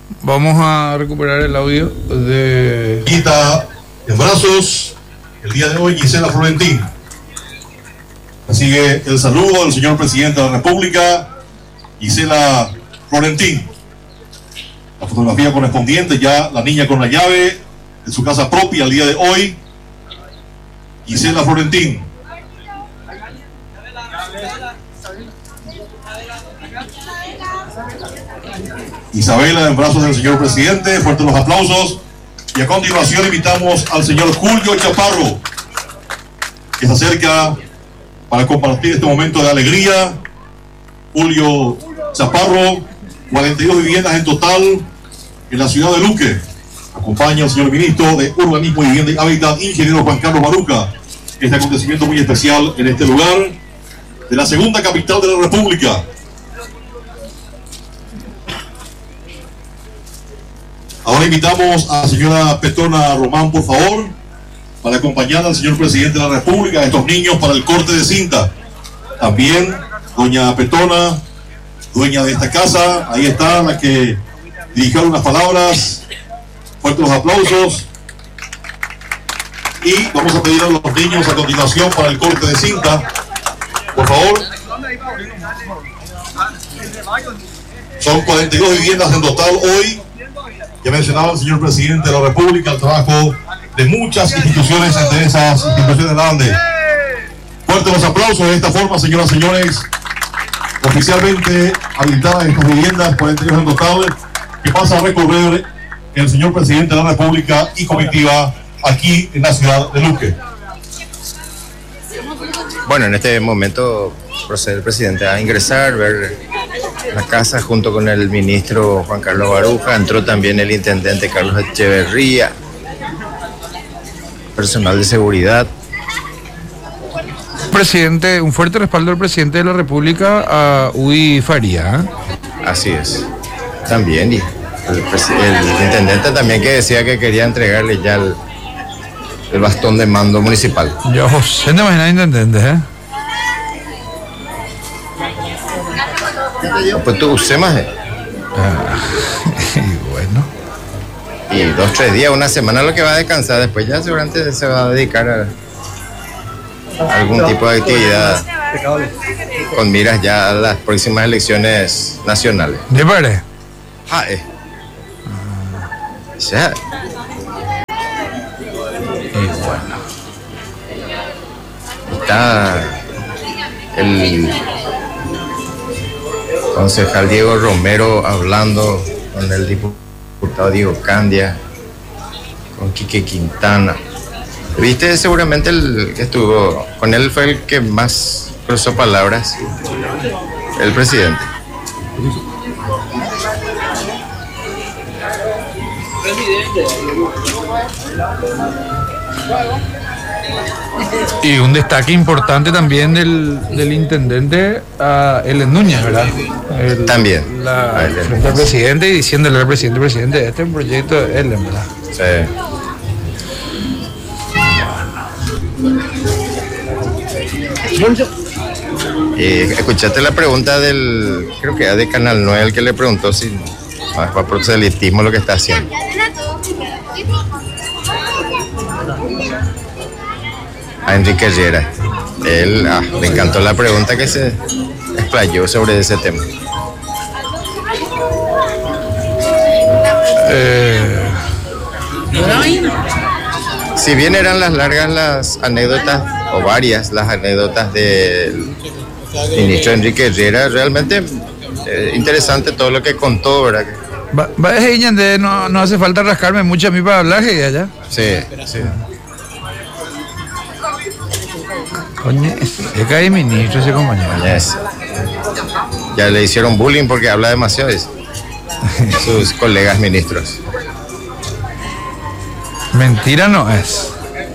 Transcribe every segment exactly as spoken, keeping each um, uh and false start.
Vamos a recuperar el audio de... Quita en brazos el día de hoy Gisela Florentín. Sigue el saludo del señor presidente de la República, Gisela Florentín. La fotografía correspondiente, ya la niña con la llave de su casa propia el día de hoy, Gisela Florentín. Isabela en brazos del señor presidente, fuertes los aplausos. Y a continuación invitamos al señor Julio Chaparro, que se acerca para compartir este momento de alegría. Julio Chaparro, cuarenta y dos viviendas en total en la ciudad de Luque. Acompaña al señor ministro de Urbanismo, Vivienda y Hábitat, ingeniero Juan Carlos Baruca. Este acontecimiento muy especial en este lugar de la segunda capital de la República. Ahora invitamos a la señora Petona Román, por favor, para acompañar al señor presidente de la República, a estos niños para el corte de cinta. También doña Petona, dueña de esta casa, ahí está, la que dirigió unas palabras. Fuertes los aplausos. Y vamos a pedir a los niños a continuación para el corte de cinta, por favor. Son cuarenta y dos viviendas en total hoy. Ya mencionaba el señor presidente de la República el trabajo de muchas instituciones, entre esas instituciones grandes. Fuertes los aplausos. De esta forma, señoras y señores, oficialmente habilitadas estas viviendas, cuarenta y dos en total, que pasa a recorrer el señor presidente de la República y comitiva aquí en la ciudad de Luque. Bueno, en este momento procede el presidente a ingresar, ver la casa junto con el ministro Juan Carlos Baruca. Entró también el intendente Carlos Echeverría, personal de seguridad. Presidente, un fuerte respaldo del presidente de la República a Uy Faría. ¿eh? Así es. También, y el, el intendente también, que decía que quería entregarle ya el, el bastón de mando municipal. Yo, José, no imagina intendente, ¿eh? Pues tú usé más. ¿eh? Ah, y bueno. Y dos, tres días, una semana lo que va a descansar. Después ya seguramente se va a dedicar a algún tipo de actividad con miras ya a las próximas elecciones nacionales. ¿De verdad? Ah, eh. Ya. Y bueno. Está el concejal Diego Romero hablando con el diputado Diego Candia, con Quique Quintana. Viste, seguramente el que estuvo con él fue el que más cruzó palabras, el presidente. Y un destaque importante también del, del intendente a Ellen Núñez, ¿verdad? El, También. La, frente al presidente y diciéndole al presidente, presidente, este es un proyecto de Ellen, ¿verdad? Sí. Y escuchaste la pregunta del, creo que era de Canal nueve, el que le preguntó si ah, para proselitismo lo que está haciendo. A Enrique Herrera. Él, ah, le encantó la pregunta que se explayó sobre ese tema. Eh... Si bien eran las largas las anécdotas, o varias las anécdotas del ministro Enrique Herrera, realmente eh, interesante todo lo que contó, ¿verdad? Va, va de no, no hace falta rascarme mucho a mí para hablar, que allá. Sí, sí. Coño, ya cae ministro ese compañero. Yes. Ya le hicieron bullying porque habla demasiado sus colegas ministros. Mentira no es.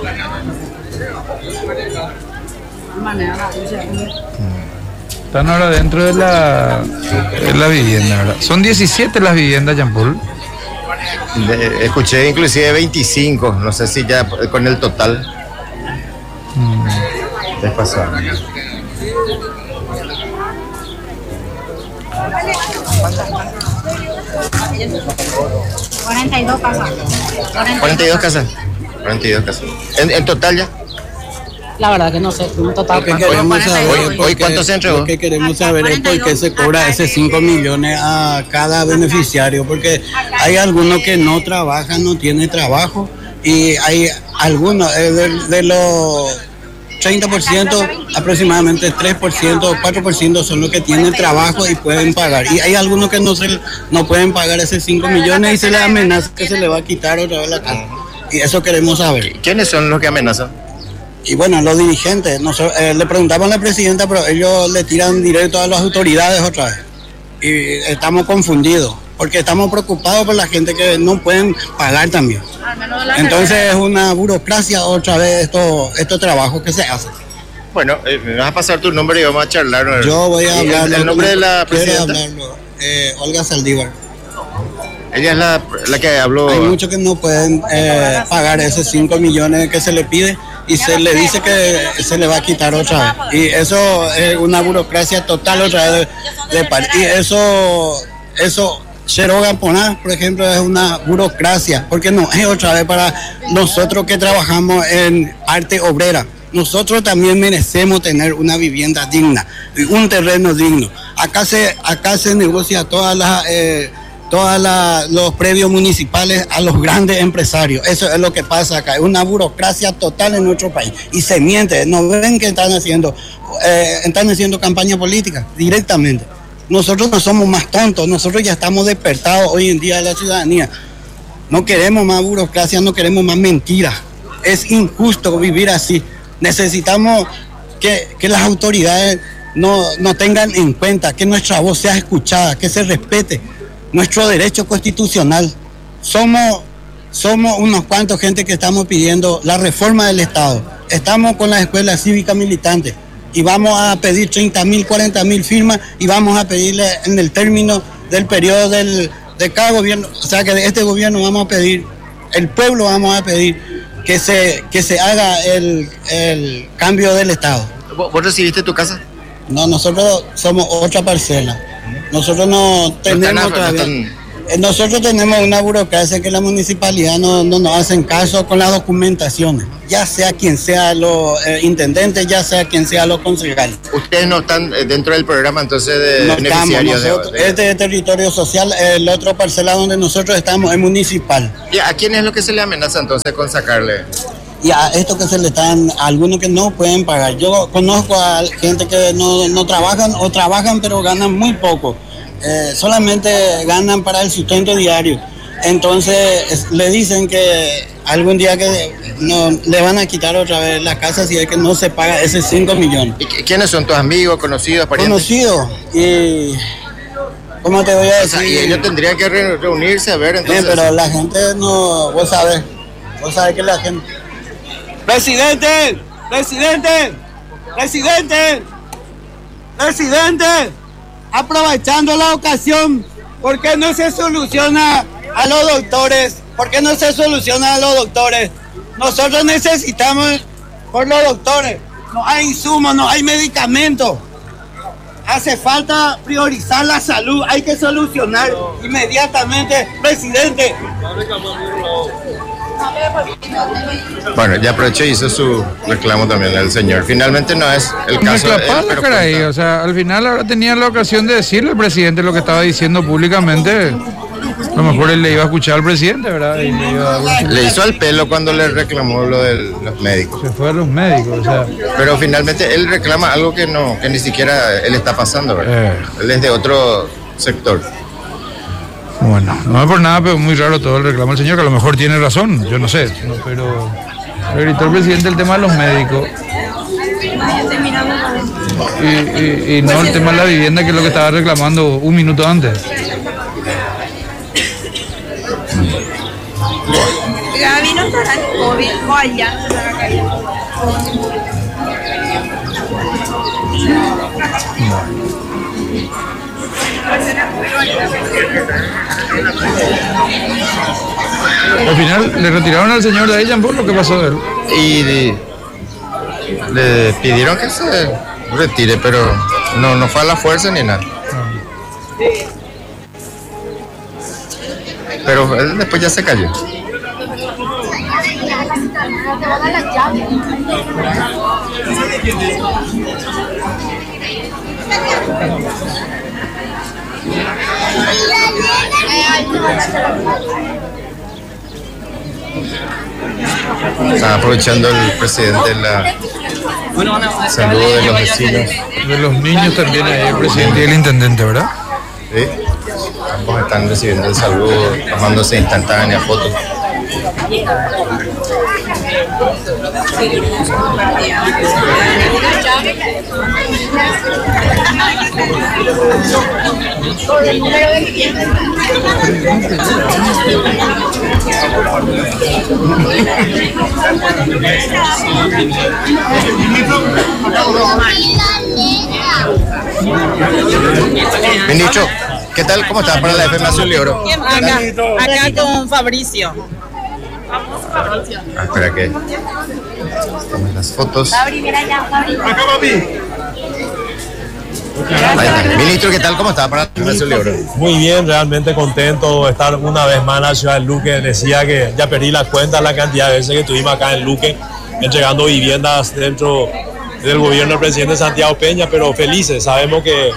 Están ahora dentro de la, de la vivienda, ¿verdad? Son diecisiete las viviendas, Jean-Paul. De, escuché inclusive veinticinco, no sé si ya con el total. Mm. Despasado. cuarenta y dos casas. cuarenta y dos casas. cuarenta y dos casas. ¿En, en total ya? La verdad que no sé, en total. Lo que queremos saber, Hoy- hoy ¿cuánto se entregó? Lo que queremos saber es por qué se cobra ese cinco millones a cada beneficiario, porque hay algunos que no trabajan, no tienen trabajo, y hay algunos, eh, de, de los treinta por ciento, aproximadamente tres por ciento, cuatro por ciento son los que tienen trabajo y pueden pagar. Y hay algunos que no, se, no pueden pagar ese cinco millones y se les amenaza que se les va a quitar otra vez la casa. Y eso queremos saber. ¿Quiénes son los que amenazan? Y bueno, los dirigentes, nosotros, eh, le preguntamos a la presidenta, pero ellos le tiran directo a las autoridades otra vez. Y estamos confundidos, porque estamos preocupados por la gente que no pueden pagar también. Entonces es una burocracia otra vez estos estos trabajos que se hacen. Bueno, eh, me vas a pasar tu nombre y vamos a charlar. ¿no? Yo voy a ¿Y hablar. ¿El, el nombre de la presidenta? Hablarlo, eh, Olga Saldívar. Ella es la, la que habló. Hay muchos que no pueden eh, pagar esos cinco millones que se le pide y se le dice que se le va a quitar otra vez. Y eso es una burocracia total otra vez de, de par- Y eso, eso, Cheroga Poná, por ejemplo, es una burocracia, porque no es otra vez para nosotros que trabajamos en arte obrera. Nosotros también merecemos tener una vivienda digna, un terreno digno. Acá se, acá se negocia todas las... Eh, todos los predios municipales a los grandes empresarios. Eso es lo que pasa acá, es una burocracia total en nuestro país. Y se miente, no ven que están haciendo, eh, están haciendo campaña política directamente. Nosotros no somos más tontos, nosotros ya estamos despertados hoy en día de la ciudadanía. No queremos más burocracia, no queremos más mentiras. Es injusto vivir así. Necesitamos que, que las autoridades no, no tengan en cuenta, que nuestra voz sea escuchada, que se respete nuestro derecho constitucional. Somos, somos unos cuantos gente que estamos pidiendo la reforma del Estado. Estamos con las escuelas cívicas militantes y vamos a pedir treinta mil, cuarenta mil firmas y vamos a pedirle en el término del periodo del, de cada gobierno, o sea que de este gobierno vamos a pedir, el pueblo vamos a pedir que se, que se haga el, el cambio del Estado. ¿Vos, vos recibiste tu casa? No, nosotros somos otra parcela. Nosotros no tenemos no están, todavía, no están... Nosotros tenemos una burocracia que la municipalidad no, no nos hacen caso con las documentaciones, ya sea quien sea los eh, intendentes, ya sea quien sea los concejales. Ustedes no están dentro del programa entonces de no beneficiarios estamos, nosotros, de, de... Este es territorio social, el otro parcela donde nosotros estamos es municipal. ¿Y a quién es lo que se le amenaza entonces con sacarle? Y a esto que se le están, a algunos que no pueden pagar. Yo conozco a gente que no, no trabajan o trabajan pero ganan muy poco. Eh, solamente ganan para el sustento diario. Entonces es, le dicen que algún día que no, le van a quitar otra vez la casa si es que no se paga ese cinco millones. ¿Y quiénes son tus amigos, conocidos, parientes? Conocidos. Y ¿cómo te voy a decir? O sea, y ellos tendrían que re reunirse a ver entonces. Sí, pero la gente no, vos sabés, vos sabés que la gente... ¡Presidente! ¡Presidente! ¡Presidente! ¡Presidente! Aprovechando la ocasión, ¿por qué no se soluciona a los doctores? ¿Por qué no se soluciona a los doctores? Nosotros necesitamos por los doctores. No hay insumos, no hay medicamentos. Hace falta priorizar la salud, hay que solucionar inmediatamente, presidente. Bueno, ya aprovechó y hizo su reclamo también el señor. Finalmente no es el caso. Me clapala, él, caray. O sea, al final ahora tenía la ocasión de decirle al presidente lo que estaba diciendo públicamente. A lo mejor él le iba a escuchar al presidente, ¿verdad? Y le, iba a... le hizo al pelo cuando le reclamó lo de los médicos. Se fue a los médicos, o sea. Pero finalmente él reclama algo que no, que ni siquiera él está pasando, ¿verdad? Eh. Él es de otro sector. Bueno, no es por nada, pero muy raro todo el reclamo del señor, que a lo mejor tiene razón, yo no sé, no, pero le gritó el presidente el tema de los médicos y, y, y no el tema de la vivienda, que es lo que estaba reclamando un minuto antes. Gaby no estará en COVID o allá se la caída. Al final le retiraron al señor de ahí, por lo que pasó de él. Y le, le pidieron que se retire, pero no, no fue a la fuerza ni nada. pero él después ya se cayó. Está aprovechando el presidente la saludo de los vecinos. De los niños también hay el presidente y el intendente, ¿verdad? Sí. Ambos están recibiendo el saludo, tomándose instantáneas fotos. Ministro, ¿qué tal? ¿Cómo está para la F M Azul y Oro? Acá, acá con Fabricio. Ah, espera que tomen las fotos. Ahí está. Ministro, ¿qué tal? ¿Cómo está para la F M Azul y Oro? Muy bien, realmente contento de estar una vez más en la ciudad de Luque. Decía que ya perdí la cuenta la cantidad de veces que estuvimos acá en Luque, entregando viviendas dentro del gobierno del presidente Santiago Peña, pero felices. Sabemos que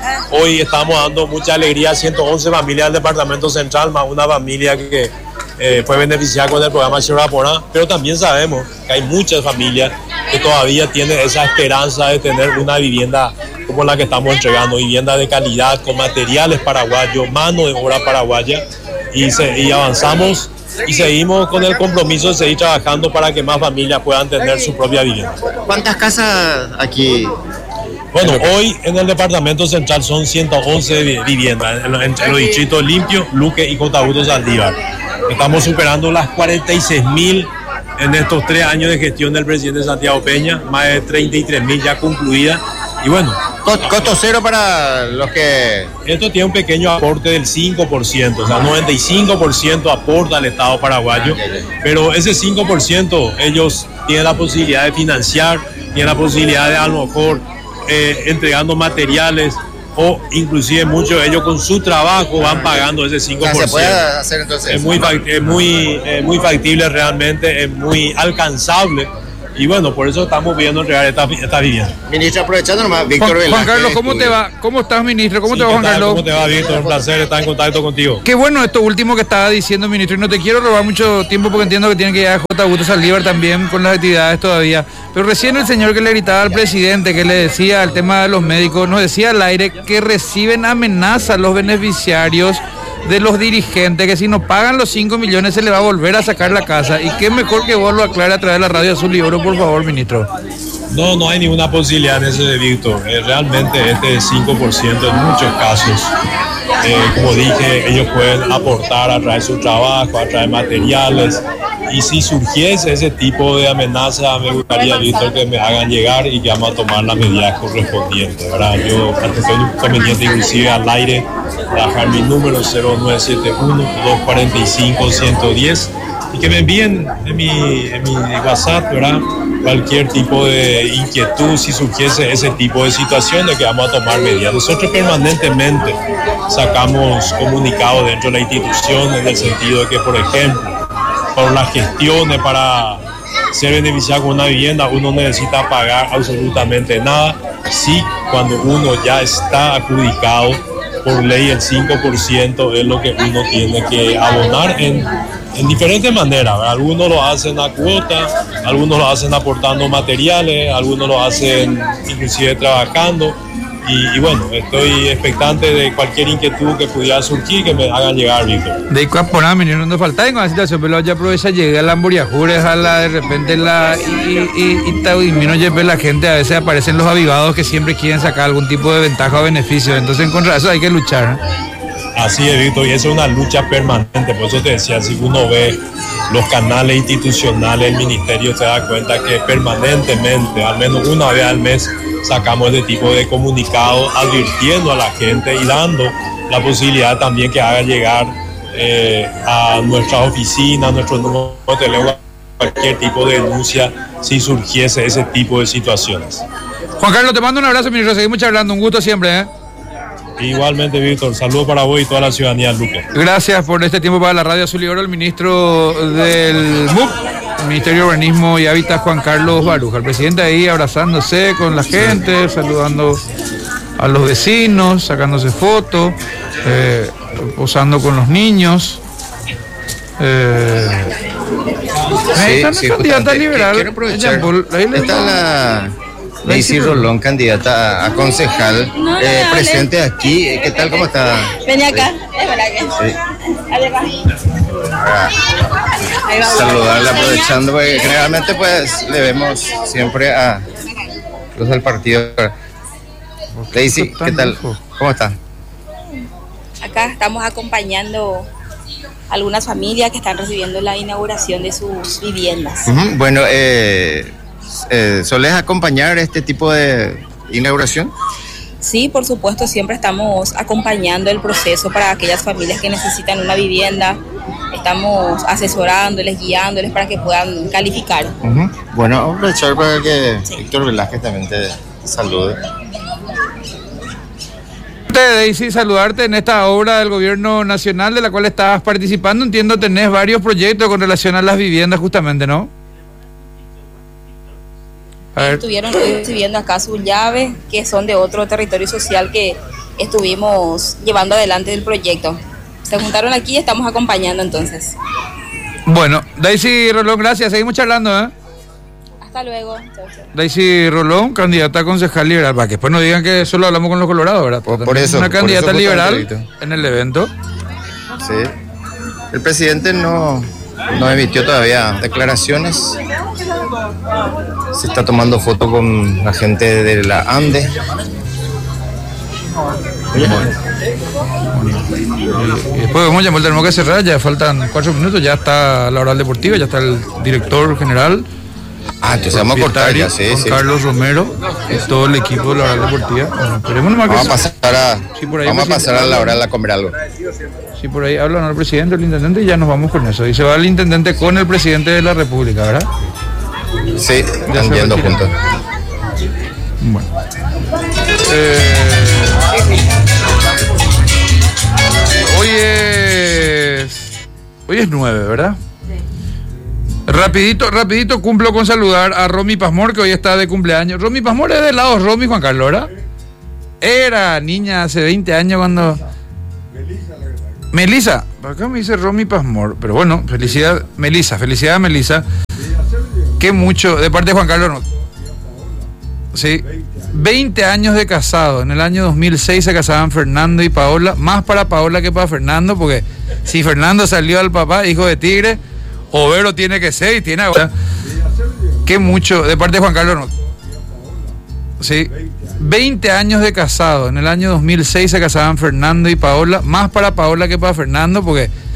hoy estamos dando mucha alegría a ciento once familias del departamento central, más una familia que eh, fue beneficiada con el programa Ciudad Porá, pero también sabemos que hay muchas familias que todavía tienen esa esperanza de tener una vivienda como la que estamos entregando, vivienda de calidad, con materiales paraguayos, mano de obra paraguaya, y, se, y avanzamos y seguimos con el compromiso de seguir trabajando para que más familias puedan tener su propia vivienda. ¿Cuántas casas aquí? Bueno, hoy en el departamento central son ciento once viviendas, en, en, en los distritos Limpio, Luque y Cotabuto Saldívar. Estamos superando las cuarenta y seis mil en estos tres años de gestión del presidente Santiago Peña, más de treinta y tres mil ya concluidas. Y bueno, costo cero para los que... Esto tiene un pequeño aporte del cinco por ciento, o sea, noventa y cinco por ciento aporta al Estado paraguayo, pero ese cinco por ciento ellos tienen la posibilidad de financiar, tienen la posibilidad de a lo mejor eh, entregando materiales, o inclusive muchos de ellos con su trabajo van pagando ese cinco por ciento. ¿Se puede hacer entonces? Es muy, es muy, es muy factible realmente, es muy alcanzable. Y bueno, por eso estamos viendo entregar esta, esta vivienda. Ministro, aprovechando nomás, Víctor Juan, Velázquez. Juan Carlos, ¿cómo te va? ¿Cómo estás, ministro? ¿Cómo Sí, te va, Juan tal? Carlos? ¿Cómo te va, Víctor? Un placer estar en contacto contigo. Qué bueno esto último que estaba diciendo, ministro, y no te quiero robar mucho tiempo porque entiendo que tiene que ir a J. Augusto Saldívar también con las actividades todavía. Pero recién el señor que le gritaba al presidente, que le decía el tema de los médicos, nos decía al aire que reciben amenazas los beneficiarios de los dirigentes, que si no pagan los cinco millones se le va a volver a sacar la casa. Y qué mejor que vos lo aclare a través de la radio Azul y Oro, por favor, ministro. No, no hay ninguna posibilidad en ese, Víctor. Eh, realmente este cinco por ciento en muchos casos, eh, como dije, ellos pueden aportar a través de su trabajo, a través de materiales. Y si surgiese ese tipo de amenaza, me gustaría, Víctor, que me hagan llegar y que vamos a tomar las medidas correspondientes, ¿verdad? Yo estoy conveniente inclusive al aire dejar mi número cero nueve siete uno, dos cuatro cinco, uno uno cero y que me envíen en mi, en mi WhatsApp, ¿verdad? Cualquier tipo de inquietud si surgiese ese tipo de situaciones, que vamos a tomar medidas. Nosotros permanentemente sacamos comunicados dentro de la institución en el sentido de que, por ejemplo, por las gestiones para ser beneficiado con una vivienda, uno necesita pagar absolutamente nada. Sí, cuando uno ya está adjudicado por ley, el cinco por ciento es lo que uno tiene que abonar en, en diferentes maneras, ¿verdad? Algunos lo hacen a cuota, algunos lo hacen aportando materiales, algunos lo hacen inclusive trabajando. Y, y bueno, estoy expectante de cualquier inquietud que pudiera surgir, que me hagan llegar, Víctor. De Icuaporá, ministro, no falta en una situación, pero ya aprovecha, llega a la Amburiajures, a la de repente la y y y Taudimino, la gente a veces aparecen los avivados que siempre quieren sacar algún tipo de ventaja o beneficio, entonces en contra de eso hay que luchar, ¿eh? Así es, Víctor, y eso es una lucha permanente. Por eso te decía, si uno ve los canales institucionales, el ministerio se da cuenta que permanentemente, al menos una vez al mes, sacamos este tipo de comunicados advirtiendo a la gente y dando la posibilidad también que haga llegar eh, a nuestra oficina, a nuestro número de teléfono, cualquier tipo de denuncia si surgiese ese tipo de situaciones. Juan Carlos, te mando un abrazo, ministro, seguimos charlando, un gusto siempre, ¿eh? Igualmente, Víctor, saludos para vos y toda la ciudadanía, Luque. Gracias por este tiempo para la radio Azul y Oro, el ministro del M U P, el Ministerio de Urbanismo y Hábitat, Juan Carlos Baruja. El presidente ahí abrazándose con la gente, saludando a los vecinos, sacándose fotos, eh, posando con los niños. Eh, ahí está Sí, la sí, candidata justamente. liberal. Quiero aprovechar. Ella, Paul, ahí le- Está la Daisy Daisy Rolón, candidata a concejal, No, no, eh, dale. presente aquí. Eh, ¿Qué tal? ¿Cómo está? Vení acá, es verdad que. Sí. Dale acá. Para Ahí va. saludarla aprovechando, porque generalmente pues le vemos siempre a los del partido. Daisy, ¿qué tal? ¿Cómo está? Acá estamos acompañando a algunas familias que están recibiendo la inauguración de sus viviendas. Ujú. Bueno, eh, eh, ¿solés acompañar este tipo de inauguración? Sí, por supuesto, siempre estamos acompañando el proceso para aquellas familias que necesitan una vivienda. Estamos asesorándoles, guiándoles para que puedan calificar. Ujú. Bueno, vamos a aprovechar para que Víctor Velázquez también te salude. Daisy, saludarte en esta obra del gobierno nacional de la cual estás participando. Entiendo tenés varios proyectos con relación a las viviendas justamente, ¿no? A ver. Estuvieron recibiendo acá sus llaves, que son de otro territorio social que estuvimos llevando adelante del proyecto. Se juntaron aquí y estamos acompañando entonces. Bueno, Daisy Rolón, gracias. Seguimos charlando, ¿eh? Hasta luego. Chau, chau. Daisy Rolón, candidata a concejal liberal, para que después no digan que solo hablamos con los colorados, ¿verdad? Por- por eso, Una por candidata eso liberal justamente, en el evento. Sí. El presidente no, no emitió todavía declaraciones. Se está tomando foto con la gente de la ANDE. Y después vamos a llamar, tenemos que cerrar, ya faltan cuatro minutos, ya está la oral deportiva, ya está el director general. Ah, entonces vamos a cortar ya, sí, Juan sí. Carlos Romero y todo el equipo de la oral deportiva. Bueno, esperemos nomás que Vamos a se- pasar a, Sí, por ahí, vamos a, presidente. pasar a la hora de comer algo. Sí, por ahí hablan al presidente, el intendente y ya nos vamos con eso. Y se va el intendente con el presidente de la República, ¿verdad? Sí, están se yendo retiran. juntos. Bueno. Eh, hoy es. Hoy es nueve, ¿verdad? Rapidito, rapidito cumplo con saludar a Romy Pasmor, que hoy está de cumpleaños. Romy Pasmor es de lado Romy, Juan Carlos, ¿verdad? Era niña hace veinte años cuando. Melisa, por acá me dice Romy Pasmor, pero bueno, felicidad, Melisa, felicidad a Melisa. Que mucho, de parte de Juan Carlos, no. Sí, veinte años de casado. En el año dos mil seis se casaban Fernando y Paola, más para Paola que para Fernando, porque si Fernando salió al papá, hijo de tigre, Overo tiene que ser y tiene ahora. Que mucho, de parte de Juan Carlos, no. Sí, veinte años de casado. En el año dos mil seis se casaban Fernando y Paola, más para Paola que para Fernando, porque